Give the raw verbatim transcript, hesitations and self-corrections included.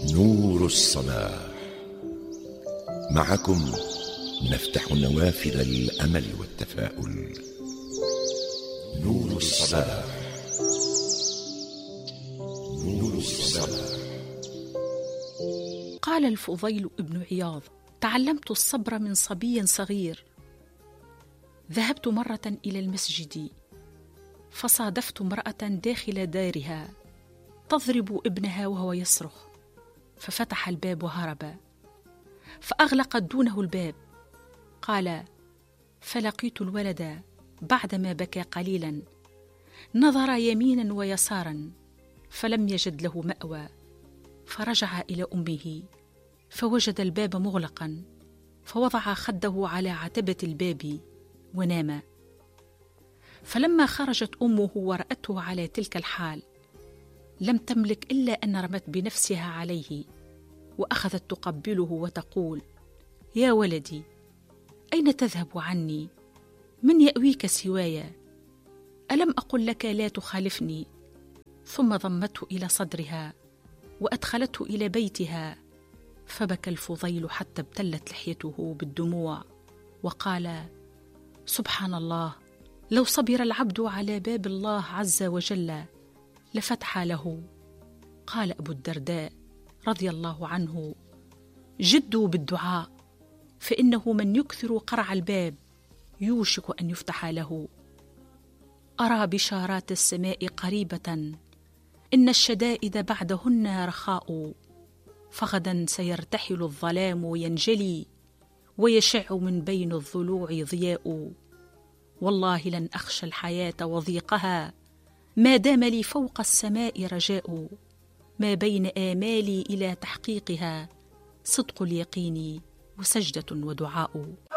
نور الصباح. معكم نفتح نوافذ الأمل والتفاؤل. نور الصباح. نور الصباح. قال الفضيل ابن عياض: تعلمت الصبر من صبي صغير. ذهبت مرة إلى المسجد فصادفت امرأة داخل دارها تضرب ابنها وهو يصرخ، ففتح الباب وهرب، فأغلقت دونه الباب. قال: فلقيت الولد بعدما بكى قليلا، نظر يمينا ويسارا فلم يجد له مأوى، فرجع إلى أمه فوجد الباب مغلقا، فوضع خده على عتبة الباب ونام. فلما خرجت أمه ورأته على تلك الحال لم تملك إلا أن رمت بنفسها عليه، وأخذت تقبله وتقول: يا ولدي، أين تذهب عني؟ من يأويك سواي؟ ألم أقل لك لا تخالفني؟ ثم ضمته إلى صدرها وأدخلته إلى بيتها، فبكى الفضيل حتى ابتلت لحيته بالدموع، وقال: سبحان الله، لو صبر العبد على باب الله عز وجل لفتح له. قال أبو الدرداء رضي الله عنه: جدوا بالدعاء، فإنه من يكثر قرع الباب يوشك أن يفتح له. أرى بشارات السماء قريبة، إن الشدائد بعدهن رخاء، فغدا سيرتحل الظلام ينجلي، ويشع من بين الضلوع ضياء. والله لن أخشى الحياة وضيقها، ما دام لي فوق السماء رجاء. ما بين آمالي إلى تحقيقها صدق اليقين وسجدة ودعاء.